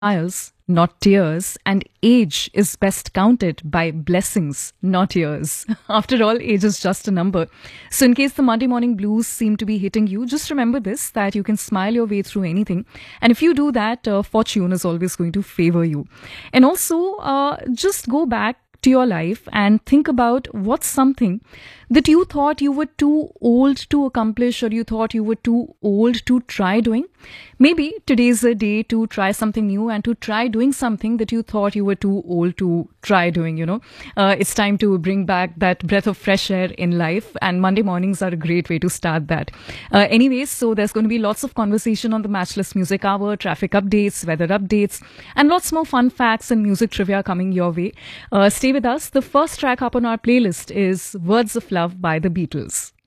smiles, not tears, and age is best counted by blessings, not years. After all, age is just a number. So, in case the Monday morning blues seem to be hitting you, just remember this that you can smile your way through anything. And if you do that, fortune is always going to favor you. And also, just go back to your life and think about what's something that you thought you were too old to accomplish or you thought you were too old to try doing. Maybe today's a day to try something new and to try doing something that you thought you were too old to try doing. It's time to bring back that breath of fresh air in life, and Monday mornings are a great way to start that. Anyways, so there's going to be lots of conversation on the Matchless Music Hour, traffic updates, weather updates, and lots more fun facts and music trivia coming your way. Stay with us. The first track up on our playlist is Words of Love by the Beatles.